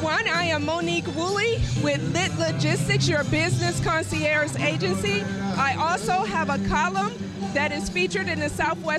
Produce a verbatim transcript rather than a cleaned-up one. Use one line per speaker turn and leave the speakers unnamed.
everyone. I am Monique Woolley with Lit Logistics, your business concierge agency. I also have a column that is featured in the Southwest